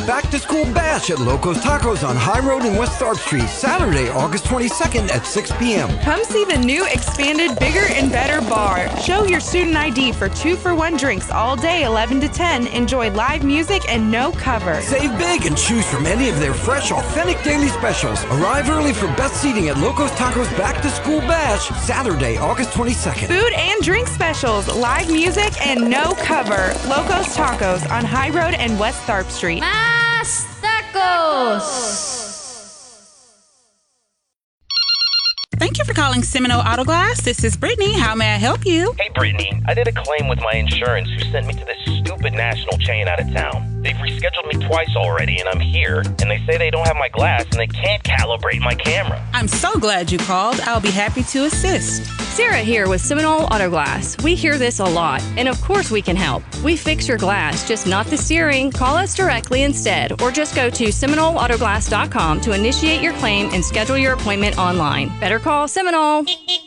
Back to School Bash at Locos Tacos on High Road in West Tharp Street, Saturday, August 22nd at 6 p.m. Come see the new expanded Bigger and Better bar. Show your student ID for 2-for-1 drinks all day 11 to 10. Enjoy live music and no cover. Save big and choose from any of their fresh, authentic daily specials. Arrive early for best seating at Locos Tacos Back to School Bash, Saturday, August 22nd. Food and drink specials, live music, and no cover. Locos Tacos on High Road and West Tharp Street. Más tacos! Thank you for calling Seminole Auto Glass. This is Brittany. How may I help you? Hey, Brittany. I did a claim with my insurance who sent me to this stupid national chain out of town. They've rescheduled me twice already, and I'm here, and they say they don't have my glass, and they can't calibrate my camera. I'm so glad you called. I'll be happy to assist. Sarah here with Seminole Auto Glass. We hear this a lot, and of course we can help. We fix your glass, just not the steering. Call us directly instead, or just go to SeminoleAutoglass.com to initiate your claim and schedule your appointment online. Better call Seminole.